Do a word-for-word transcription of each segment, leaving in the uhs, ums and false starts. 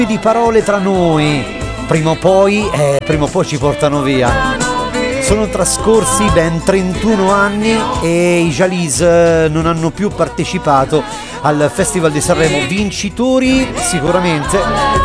Di parole tra noi, prima o poi, eh, prima o poi ci portano via. Sono trascorsi ben trentuno anni e i Jalis non hanno più partecipato al Festival di Sanremo. Vincitori sicuramente,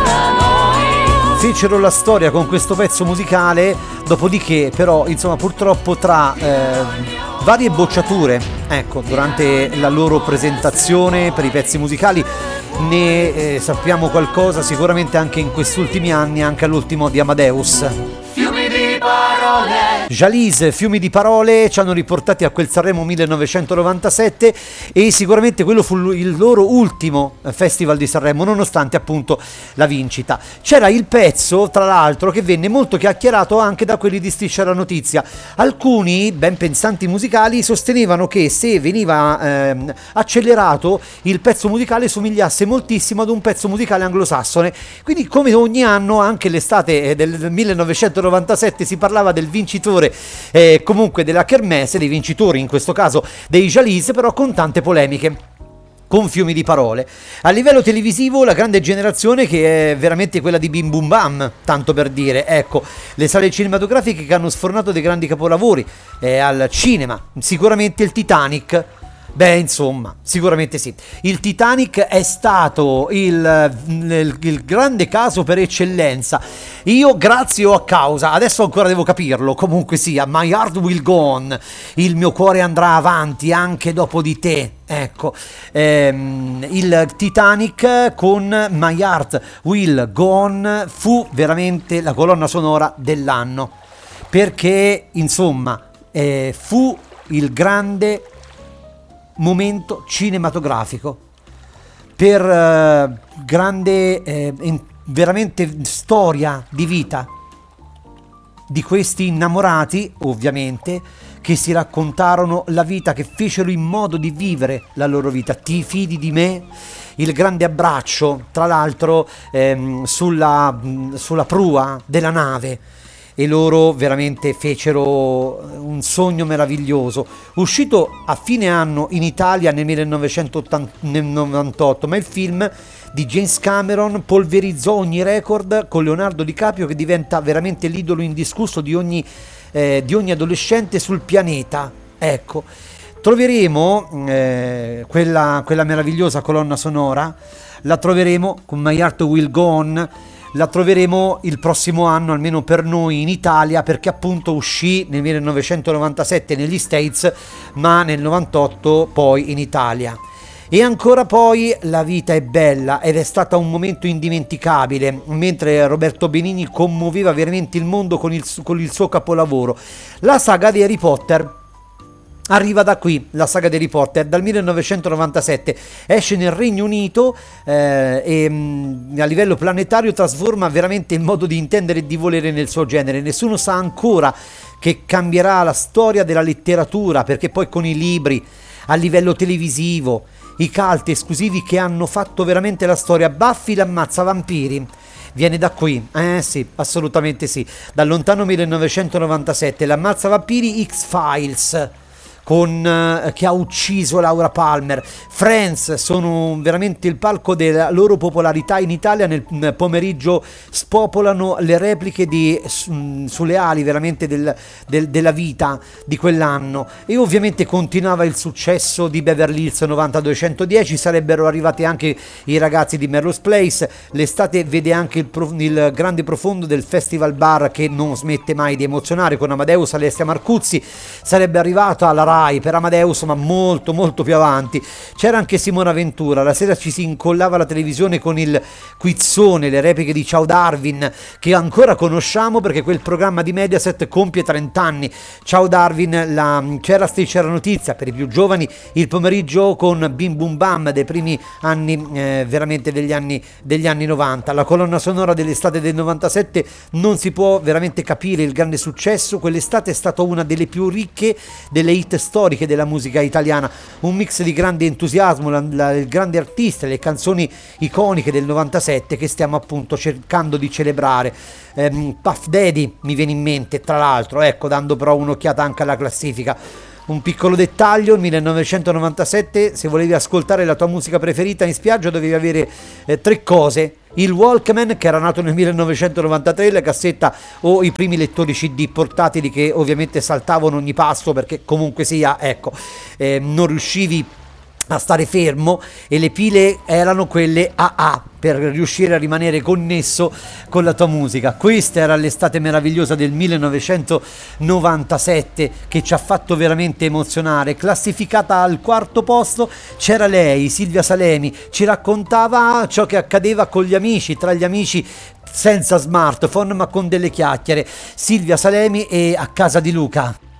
fecero la storia con questo pezzo musicale, dopodiché però insomma purtroppo tra eh, varie bocciature, ecco, durante la loro presentazione per i pezzi musicali ne eh, sappiamo qualcosa sicuramente anche in questi ultimi anni, anche all'ultimo di Amadeus. Fiumi di parole. Jalis, fiumi di parole, ci hanno riportati a quel Sanremo millenovecentonovantasette e sicuramente quello fu il loro ultimo Festival di Sanremo, nonostante appunto la vincita. C'era il pezzo, tra l'altro, che venne molto chiacchierato anche da quelli di Striscia la Notizia. Alcuni ben pensanti musicali sostenevano che se veniva ehm, accelerato il pezzo musicale somigliasse moltissimo ad un pezzo musicale anglosassone. Quindi, come ogni anno, anche l'estate del millenovecentonovantasette si parlava del vincitore, eh, comunque della kermesse, dei vincitori in questo caso dei Jalis, però con tante polemiche, con fiumi di parole. A livello televisivo la grande generazione, che è veramente quella di Bim Bum Bam, tanto per dire, ecco, le sale cinematografiche che hanno sfornato dei grandi capolavori eh, al cinema, sicuramente il Titanic. Beh, insomma, sicuramente sì. Il Titanic è stato il, il, il grande caso per eccellenza. Io, grazie o a causa, adesso ancora devo capirlo, comunque sia, My Heart Will Go On, il mio cuore andrà avanti anche dopo di te. Ecco, ehm, il Titanic con My Heart Will Go On fu veramente la colonna sonora dell'anno, perché, insomma, eh, fu il grande momento cinematografico per uh, grande eh, in, veramente storia di vita di questi innamorati, ovviamente, che si raccontarono la vita, che fecero in modo di vivere la loro vita. Ti fidi di me? Il grande abbraccio, tra l'altro, ehm, sulla, sulla prua della nave. E loro veramente fecero un sogno meraviglioso, uscito a fine anno in Italia nel millenovecentonovantotto, ma il film di James Cameron polverizzò ogni record con Leonardo DiCaprio, che diventa veramente l'idolo indiscusso di ogni, eh, di ogni adolescente sul pianeta. Ecco, troveremo eh, quella, quella meravigliosa colonna sonora, la troveremo con My Heart Will Go On. La troveremo il prossimo anno, almeno per noi in Italia, perché appunto uscì nel millenovecentonovantasette negli States, ma nel novantotto poi in Italia. E ancora poi La vita è bella, ed è stato un momento indimenticabile, mentre Roberto Benigni commuoveva veramente il mondo con il, con il suo capolavoro. La saga di Harry Potter arriva da qui, la saga di Harry Potter, dal millenovecentonovantasette, esce nel Regno Unito eh, e mh, a livello planetario trasforma veramente il modo di intendere e di volere nel suo genere. Nessuno sa ancora che cambierà la storia della letteratura, perché poi con i libri, a livello televisivo, i cult esclusivi che hanno fatto veramente la storia. Buffy l'ammazza vampiri viene da qui, eh sì, assolutamente sì, dal lontano millenovecentonovantasette, l'ammazza vampiri, X-Files, con uh, che ha ucciso Laura Palmer. Friends sono veramente il palco della loro popolarità in Italia. Nel, nel pomeriggio spopolano le repliche di su, sulle ali veramente del, del, della vita di quell'anno, e ovviamente continuava il successo di Beverly Hills novantaduecentodieci. Sarebbero arrivati anche i ragazzi di Melrose Place. L'estate vede anche il, pro, il grande profondo del Festival Bar, che non smette mai di emozionare, con Amadeus, Alessia Marcuzzi. Sarebbe arrivato alla Rai per Amadeus, ma molto molto più avanti. C'era anche Simona Ventura. La sera ci si incollava alla televisione con il quizzone, le repliche di Ciao Darwin, che ancora conosciamo perché quel programma di Mediaset compie trenta anni. Ciao Darwin, la, c'era Striscia la Notizia per i più giovani, il pomeriggio con Bim Bum Bam dei primi anni, eh, veramente degli anni degli anni novanta. La colonna sonora dell'estate del novantasette, non si può veramente capire il grande successo. Quell'estate è stata una delle più ricche delle hit storiche della musica italiana, un mix di grande entusiasmo, la, la, il grande artista, le canzoni iconiche del novantasette che stiamo appunto cercando di celebrare. ehm, Puff Daddy mi viene in mente, tra l'altro, ecco, dando però un'occhiata anche alla classifica. Un piccolo dettaglio, millenovecentonovantasette, se volevi ascoltare la tua musica preferita in spiaggia dovevi avere eh, tre cose: il Walkman, che era nato nel millenovecentonovantatré, la cassetta o i primi lettori C D portatili che ovviamente saltavano ogni passo perché comunque sia, ecco, eh, non riuscivi a stare fermo, e le pile erano quelle A A per riuscire a rimanere connesso con la tua musica. Questa era l'estate meravigliosa del millenovecentonovantasette, che ci ha fatto veramente emozionare. Classificata al quarto posto c'era lei, Silvia Salemi, ci raccontava ciò che accadeva con gli amici, tra gli amici, senza smartphone ma con delle chiacchiere. Silvia Salemi e A casa di Luca.